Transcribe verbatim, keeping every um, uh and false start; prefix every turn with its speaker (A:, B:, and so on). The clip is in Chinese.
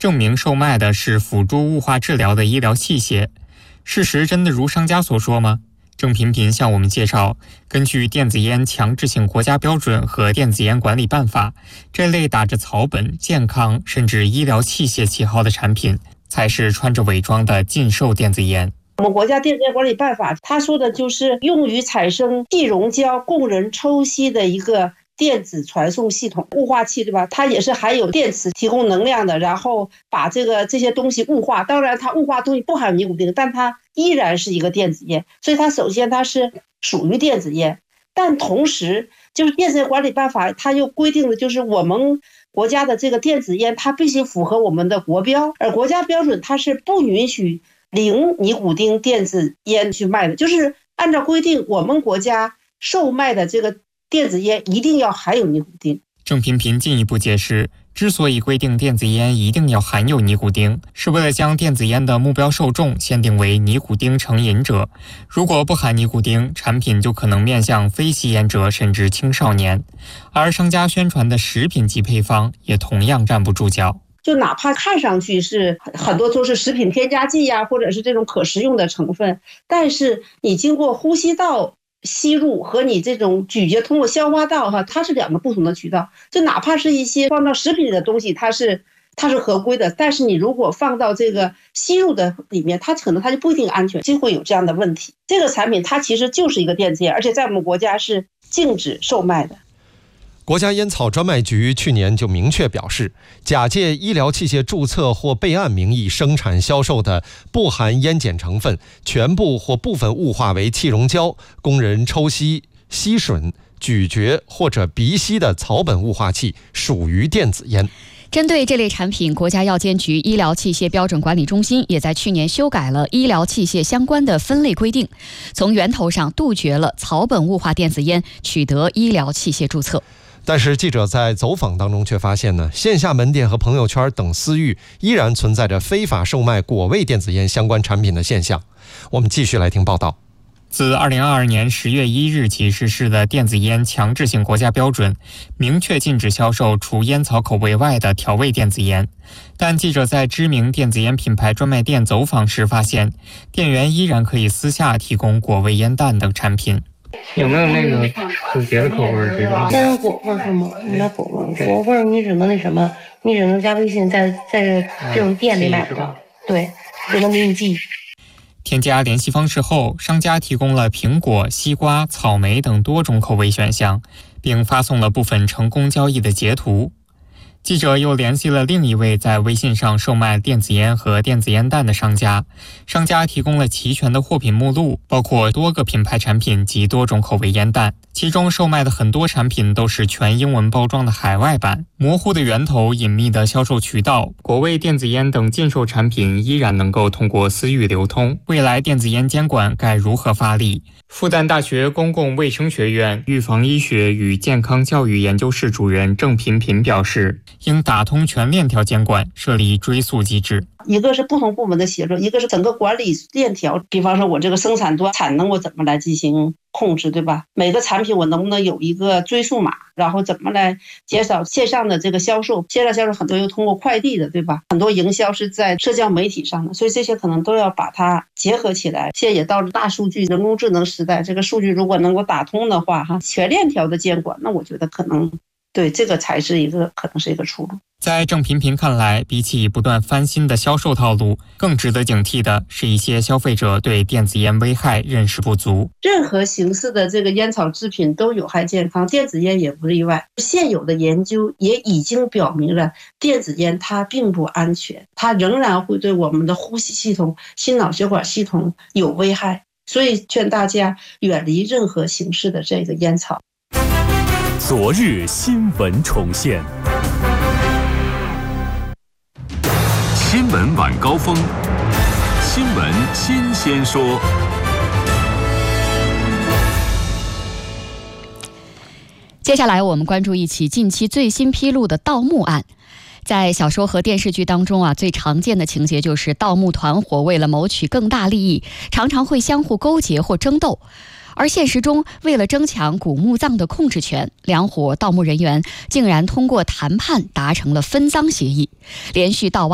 A: 证明售卖的是辅助雾化治疗的医疗器械。事实真的如商家所说吗？郑频频向我们介绍，根据电子烟强制性国家标准和电子烟管理办法，这类打着草本、健康甚至医疗器械旗号的产品，才是穿着伪装的禁售电子烟。
B: 我们国家电子烟管理办法，它说的就是用于产生气溶胶供人抽吸的一个电子传送系统，雾化器，对吧？它也是含有电池提供能量的，然后把这个这些东西雾化。当然，它雾化东西不含有尼古丁，但它依然是一个电子烟，所以它首先它是属于电子烟。但同时，就是电子烟管理办法，它又规定的就是我们国家的这个电子烟，它必须符合我们的国标，而国家标准它是不允许零尼古丁电子烟去卖的，就是按照规定，我们国家售卖的这个电子烟一定要含有尼古丁。
A: 郑频频进一步解释，之所以规定电子烟一定要含有尼古丁，是为了将电子烟的目标受众限定为尼古丁成瘾者。如果不含尼古丁，产品就可能面向非吸烟者甚至青少年。而商家宣传的食品级配方也同样站不住脚。
B: 就哪怕看上去是很多都是食品添加剂呀、啊，或者是这种可食用的成分，但是你经过呼吸道吸入和你这种咀嚼通过消化道哈，它是两个不同的渠道。就哪怕是一些放到食品里的东西，它是它是合规的，但是你如果放到这个吸入的里面，它可能它就不一定安全，就会有这样的问题。这个产品它其实就是一个电子烟，而且在我们国家是禁止售卖的。
C: 国家烟草专卖局去年就明确表示，假借医疗器械注册或备案名义生产销售的不含烟碱成分、全部或部分雾化为气溶胶、供人抽吸、吸吮、咀嚼或者鼻吸的草本雾化器，属于电子烟。
D: 针对这类产品，国家药监局医疗器械标准管理中心也在去年修改了医疗器械相关的分类规定，从源头上杜绝了草本雾化电子烟取得医疗器械注册。
C: 但是记者在走访当中却发现呢，线下门店和朋友圈等私域依然存在着非法售卖果味电子烟相关产品的现象。我们继续来听报道。
A: 自二零二二年十月一日起实施的电子烟强制性国家标准，明确禁止销售除烟草口味外的调味电子烟。但记者在知名电子烟品牌专卖店走访时发现，店员依然可以私下提供果味烟弹等产品。
E: 有没有那个有别的口味这种？
F: 先有果味是吗？你买果味，果味你只能那什么，你只能加微信，在在这种店里买不到，对，只能给你寄。
A: 添加联系方式后，商家提供了苹果、西瓜、草莓等多种口味选项，并发送了部分成功交易的截图。记者又联系了另一位在微信上售卖电子烟和电子烟弹的商家，商家提供了齐全的货品目录，包括多个品牌产品及多种口味烟弹，其中售卖的很多产品都是全英文包装的海外版，模糊的源头、隐秘的销售渠道，果味电子烟等禁售产品依然能够通过私域流通。未来电子烟监管该如何发力？复旦大学公共卫生学院预防医学与健康教育研究室主任郑频频表示，应打通全链条监管，设立追溯机制。
B: 一个是不同部门的协作，一个是整个管理链条，比方说我这个生产端产能我怎么来进行控制，对吧？每个产品我能不能有一个追溯码，然后怎么来减少线上的这个销售，线上销售很多又通过快递的，对吧？很多营销是在社交媒体上的，所以这些可能都要把它结合起来。现在也到了大数据、人工智能时代，这个数据如果能够打通的话，哈，全链条的监管，那我觉得可能对这个才是一个可能是一个出路。
A: 在郑频频看来，比起不断翻新的销售套路，更值得警惕的是一些消费者对电子烟危害认识不足。
B: 任何形式的这个烟草制品都有害健康，电子烟也不例外。现有的研究也已经表明了，电子烟它并不安全，它仍然会对我们的呼吸系统、心脑血管系统有危害。所以劝大家远离任何形式的这个烟草。
G: 昨日新闻重现，新闻晚高峰，新闻新鲜说。
D: 接下来我们关注一起近期最新披露的盗墓案。在小说和电视剧当中啊，最常见的情节就是盗墓团伙为了谋取更大利益，常常会相互勾结或争斗。而现实中，为了争抢古墓葬的控制权，两伙盗墓人员竟然通过谈判达成了分赃协议，连续盗挖